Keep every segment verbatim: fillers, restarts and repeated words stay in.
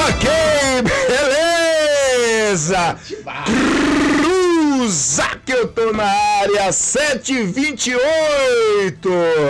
Ok, beleza! Cruza que eu tô na área, sete e vinte e oito!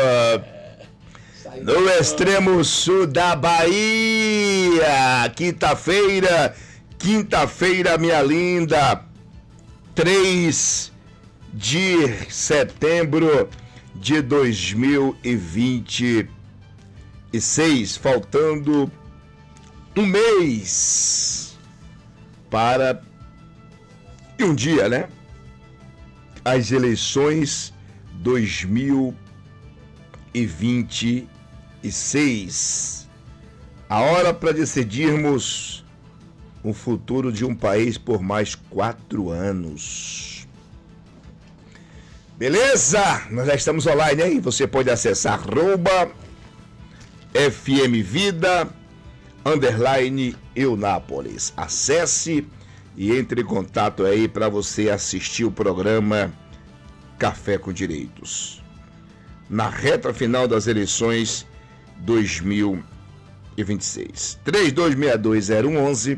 No extremo sul da Bahia, quinta-feira, quinta-feira, minha linda, três de setembro de dois mil e vinte e seis, faltando um mês para e um dia, né? As eleições dois mil e vinte e seis. A hora para decidirmos o futuro de um país por mais quatro anos. Beleza? Nós já estamos online, hein? Você pode acessar arroba F M Vida underline Eunápolis. Acesse e entre em contato aí para você assistir o programa Café com Direitos. Na reta final das eleições dois mil e vinte e seis. três dois seis dois zero um um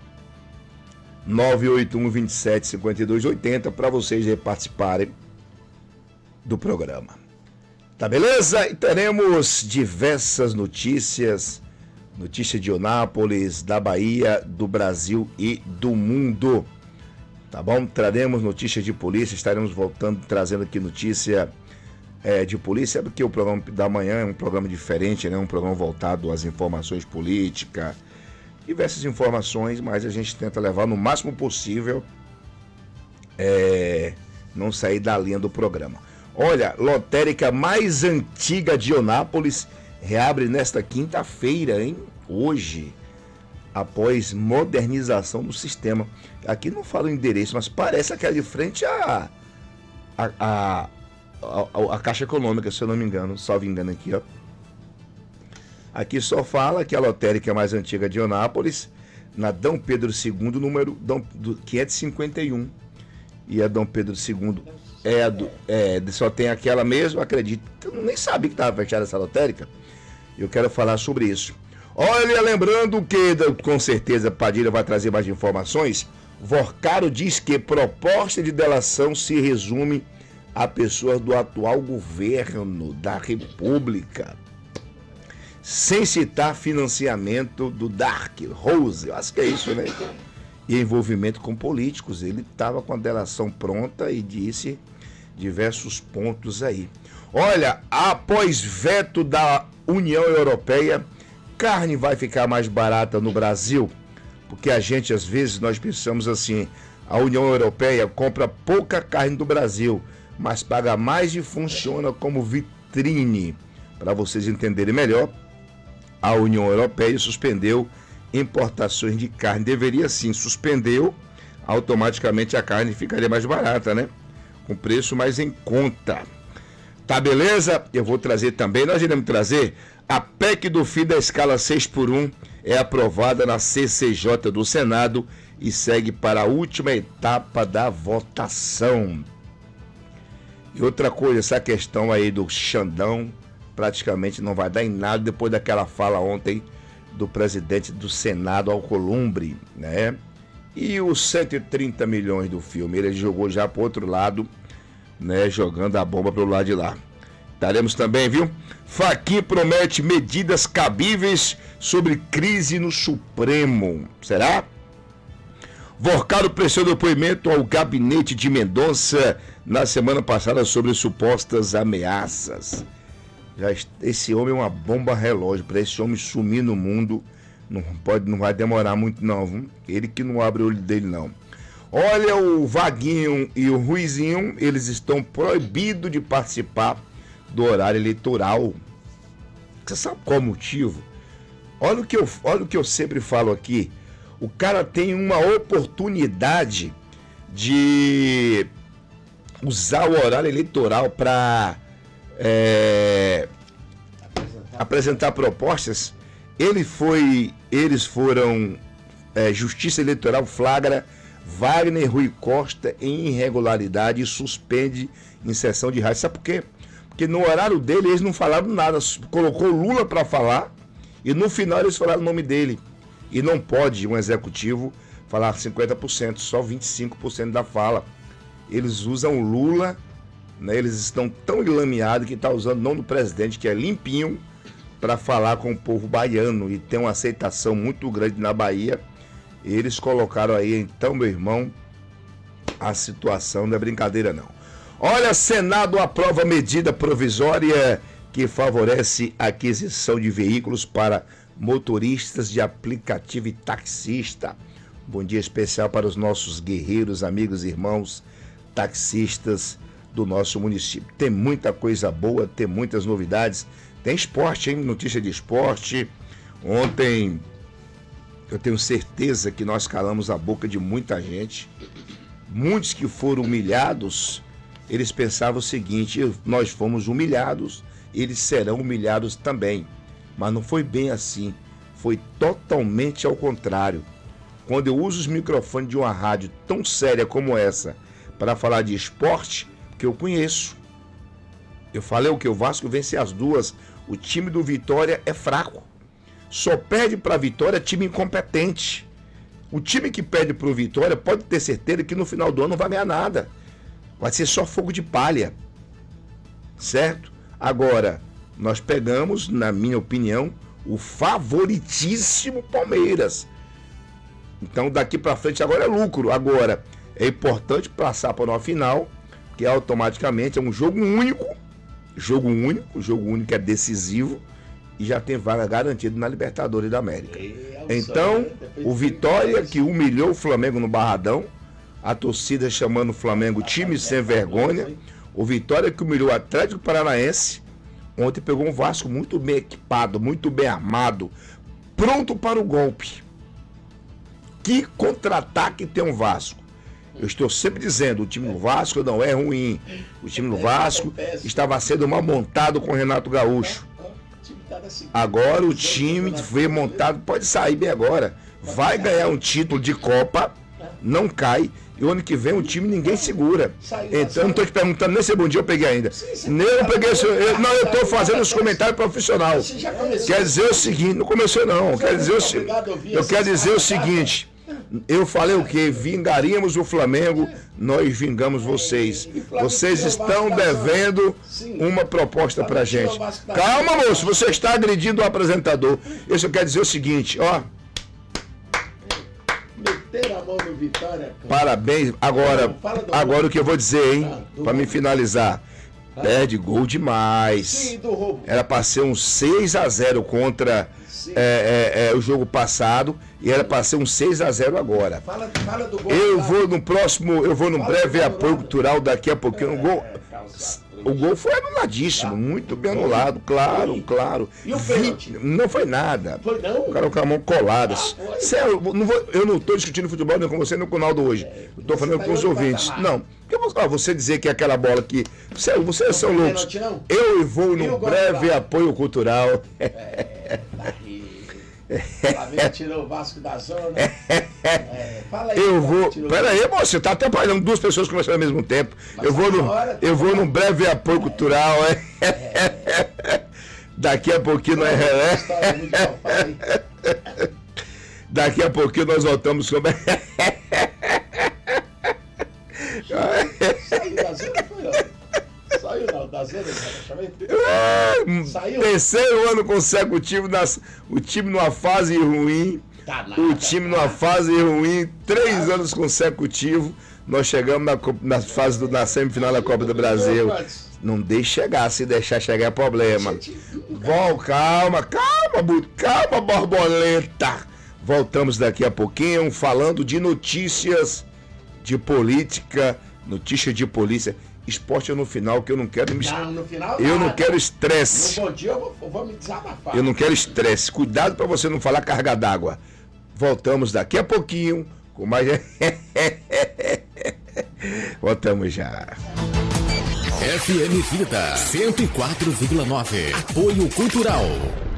nove oito um dois sete cinco dois oito zero para vocês participarem do programa. Tá beleza? E teremos diversas notícias, notícia de Eunápolis, da Bahia, do Brasil e do mundo. Tá bom? Traremos notícias de polícia, estaremos voltando, trazendo aqui notícia é, de polícia, porque o programa da manhã é um programa diferente, né? Um programa voltado às informações políticas, diversas informações, mas a gente tenta levar no máximo possível, é, não sair da linha do programa. Olha, lotérica mais antiga de Eunápolis reabre nesta quinta-feira, hein? Hoje, após modernização do sistema. Aqui não fala o endereço, mas parece aquela de frente à a, a, a, a, a Caixa Econômica, se eu não me engano, salvo engano aqui, ó. Aqui só fala que a lotérica mais antiga de Eunápolis, na Dom Pedro segundo, número quinhentos e cinquenta e um. E a Dom Pedro segundo é, a do, é só tem aquela mesmo, acredito. Eu nem sabia que estava fechada essa lotérica. Eu quero falar sobre isso. Olha, lembrando que, com certeza, Padilha vai trazer mais informações. Vorcaro diz que proposta de delação se resume a pessoas do atual governo da República, sem citar financiamento do Dark Rose. Eu acho que é isso, né? E envolvimento com políticos. Ele estava com a delação pronta e disse diversos pontos aí. Olha, após veto da União Europeia, carne vai ficar mais barata no Brasil? Porque a gente, às vezes, nós pensamos assim, a União Europeia compra pouca carne do Brasil, mas paga mais e funciona como vitrine. Para vocês entenderem melhor, a União Europeia suspendeu importações de carne. Deveria sim, suspendeu, automaticamente a carne ficaria mais barata, né? Com preço mais em conta. Tá beleza? Eu vou trazer também, nós iremos trazer a P E C do fim da escala seis por um, é aprovada na C C J do Senado e segue para a última etapa da votação. E outra coisa, essa questão aí do Xandão praticamente não vai dar em nada depois daquela fala ontem do presidente do Senado, Alcolumbre, né? E os cento e trinta milhões do filme, ele jogou já para o outro lado, né? Jogando a bomba para o lado de lá. Estaremos também, viu? Fachin promete medidas cabíveis sobre crise no Supremo. Será? Vorcaro prestou depoimento ao gabinete de Mendonça na semana passada sobre supostas ameaças. Já, esse homem é uma bomba relógio. Para esse homem sumir no mundo, não, pode, não vai demorar muito não, viu? Ele que não abre o olho dele não. Olha, o Vaguinho e o Ruizinho, eles estão proibidos de participar do horário eleitoral. Você sabe qual o motivo? Olha o que eu, olha o que eu sempre falo aqui. O cara tem uma oportunidade de usar o horário eleitoral para é, apresentar. apresentar propostas. Ele foi, eles foram, é, Justiça Eleitoral flagra Wagner Rui Costa em irregularidade e suspende em sessão de rádio. Sabe por quê? Porque no horário dele eles não falaram nada. Colocou Lula para falar e no final eles falaram o nome dele. E não pode um executivo falar cinquenta por cento, só vinte e cinco por cento da fala. Eles usam Lula, né? Eles estão tão enlameados que está usando o nome do presidente, que é limpinho, para falar com o povo baiano e tem uma aceitação muito grande na Bahia. Eles colocaram aí, então, meu irmão, a situação não é brincadeira, não. Olha, Senado aprova medida provisória que favorece a aquisição de veículos para motoristas de aplicativo e taxista. Bom dia especial para os nossos guerreiros, amigos e irmãos taxistas do nosso município. Tem muita coisa boa, tem muitas novidades. Tem esporte, hein? Notícia de esporte. Ontem, eu tenho certeza que nós calamos a boca de muita gente. Muitos que foram humilhados, eles pensavam o seguinte: nós fomos humilhados, eles serão humilhados também. Mas não foi bem assim. Foi totalmente ao contrário. Quando eu uso os microfones de uma rádio tão séria como essa para falar de esporte, que eu conheço. Eu falei o que? O Vasco vence as duas. O time do Vitória é fraco. Só perde para a Vitória time incompetente. O time que perde para o Vitória pode ter certeza que no final do ano não vai ganhar nada. Vai ser só fogo de palha. Certo? Agora, nós pegamos, na minha opinião, o favoritíssimo Palmeiras. Então daqui para frente agora é lucro. Agora, é importante passar para uma final, que automaticamente é um jogo único. Jogo único, jogo único é decisivo e já tem vaga garantida na Libertadores da América. Então, o Vitória, que humilhou o Flamengo no Barradão, a torcida chamando o Flamengo time sem vergonha, o Vitória que humilhou o Atlético Paranaense, ontem pegou um Vasco muito bem equipado, muito bem armado, pronto para o golpe. Que contra-ataque tem um Vasco? Eu estou sempre dizendo, o time do Vasco não é ruim. O time do Vasco estava sendo mal montado com o Renato Gaúcho. Agora o time veio montado, pode sair bem agora. Vai ganhar um título de Copa, não cai. E o ano que vem o time ninguém segura. Então eu não estou te perguntando nem se é bom dia eu peguei ainda. Nem eu peguei. Eu, não, eu estou fazendo os comentários profissionais. Quer dizer o seguinte, não começou não. Quer dizer o, eu quero dizer o seguinte. Eu falei o quê? Vingaríamos o Flamengo, nós vingamos vocês. Vocês estão devendo uma proposta pra gente. Calma, moço, você está agredindo o apresentador. Eu só quero dizer o seguinte, ó. Meter a mão no Vitória. Parabéns. Agora, agora o que eu vou dizer, hein? Pra me finalizar. Perde gol demais. Era pra ser um seis a zero contra é, é, é, o jogo passado. E era para ser um seis a zero agora. Fala, fala do gol. Eu vou no próximo, eu vou no breve apoio cultural daqui a pouquinho. O gol, o gol foi anuladíssimo, muito bem anulado, claro, claro. E o pênalti? Não foi nada. Foi não? O cara com a mão colada. Sério, eu não estou discutindo futebol nem com você, nem com o Naldo hoje. Eu estou falando com os ouvintes. Não. Porque você dizer que é aquela bola que. Sério, vocês são loucos. Eu vou no breve apoio cultural. É, Flamengo tirou o Vasco da zona. É, fala aí. Eu vou. Pera aí, moço, você tá atrapalhando duas pessoas conversando ao mesmo tempo. Mas eu vou no, hora, eu vou num breve apoio é, cultural. É. É. Daqui a pouquinho nós. É. Daqui a pouquinho nós voltamos com. Saiu da zona, foi, ó. Saiu não, da zona, Saiu. Terceiro ano consecutivo, nas, o time numa fase ruim. Tá nada, o time tá numa fase ruim, três anos consecutivos. Nós chegamos na, na fase do, na semifinal da Copa do Brasil. Não deixe chegar, se deixar chegar é problema. Vol, calma, calma, calma, borboleta. Voltamos daqui a pouquinho falando de notícias de política, notícia de polícia. Esporte é no final, que eu não quero me... Não, no final eu nada. Não quero estresse. No bom dia eu vou, eu vou me desabafar. Eu não quero estresse. Cuidado para você não falar carga d'água. Voltamos daqui a pouquinho com mais... Voltamos já. F M Vida cento e quatro vírgula nove. Apoio Cultural.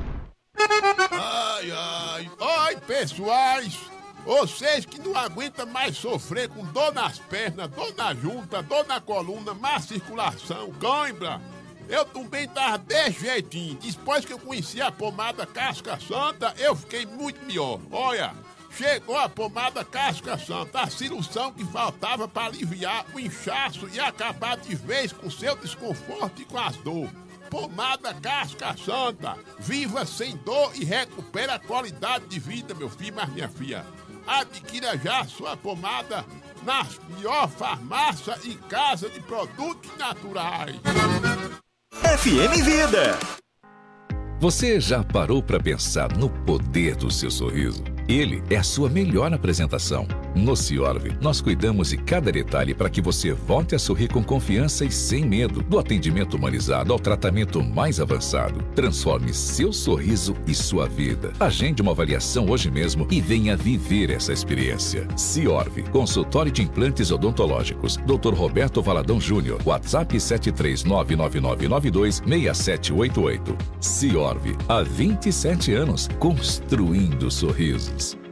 Ai, ai. Oi, pessoais. Vocês que não aguentam mais sofrer com dor nas pernas, dor na junta, dor na coluna, má circulação, cãibra. Eu também tava desse jeitinho. Depois que eu conheci a pomada Casca Santa, eu fiquei muito melhor. Olha, chegou a pomada Casca Santa, a solução que faltava para aliviar o inchaço e acabar de vez com seu desconforto e com as dores. Pomada Casca Santa, viva sem dor e recupera a qualidade de vida, meu filho, mas minha filha. Adquira já sua pomada nas melhores farmácias e casa de produtos naturais. F M Vida. Você já parou para pensar no poder do seu sorriso? Ele é a sua melhor apresentação. No Ciorv, nós cuidamos de cada detalhe para que você volte a sorrir com confiança e sem medo. Do atendimento humanizado ao tratamento mais avançado. Transforme seu sorriso e sua vida. Agende uma avaliação hoje mesmo e venha viver essa experiência. Ciorv, consultório de implantes odontológicos. doutor Roberto Valadão Júnior. WhatsApp sete três nove nove nove nove dois seis sete oito oito. Ciorv, há vinte e sete anos, construindo sorrisos.